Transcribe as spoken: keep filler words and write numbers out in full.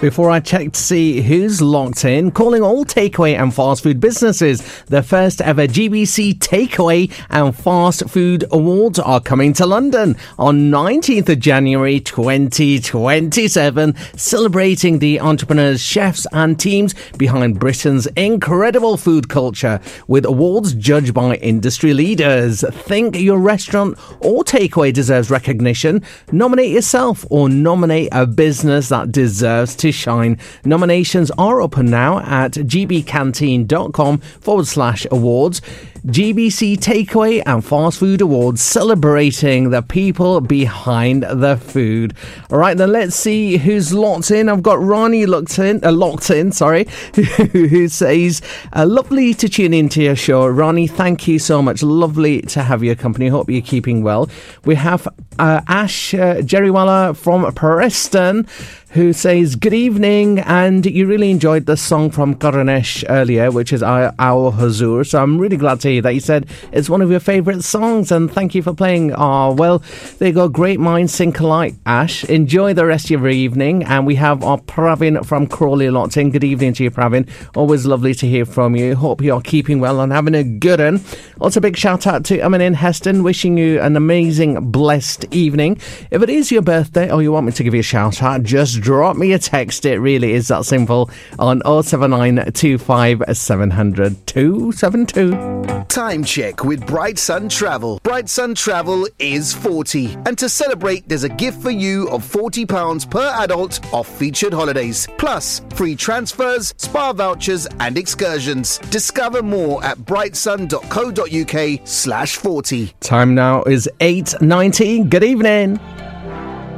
Before I check to see who's locked in, calling all takeaway and fast food businesses. The first ever G B C Takeaway and Fast Food Awards are coming to London on nineteenth of January twenty twenty-seven, celebrating the entrepreneurs, chefs and teams behind Britain's incredible food culture, with awards judged by industry leaders. Think your restaurant or takeaway deserves recognition? Nominate yourself or nominate a business that deserves to shine. Nominations are open now at gbcanteen.com forward slash awards. G B C Takeaway and Fast Food Awards, celebrating the people behind the food. All right, then let's see who's locked in. I've got Ronnie locked in, uh, locked in, sorry, who says, uh, lovely to tune into your show. Ronnie, thank you so much. Lovely to have your company. Hope you're keeping well. We have uh, Ash uh, Jeriwala from Preston, who says, good evening, and you really enjoyed the song from Karanesh earlier, which is Our, Our Hazur. So I'm really glad to hear that you said it's one of your favourite songs, and thank you for playing. Oh, well, there you go. Great minds think alike, Ash. Enjoy the rest of your evening. And we have our Pravin from Crawley locked in. Good evening to you, Pravin. Always lovely to hear from you. Hope you're keeping well and having a good one. Also, big shout out to Amin in Heston, wishing you an amazing, blessed evening. If it is your birthday or you want me to give you a shout out, just drop me a text. It really is that simple on oh seven nine two five seven hundred two seven two. Time check with Bright Sun Travel. Bright Sun Travel is forty, and to celebrate there's a gift for you of forty pounds per adult off featured holidays, plus free transfers, spa vouchers and excursions. Discover more at brightsun.co.uk slash 40. Time now is eight nineteen. Good evening.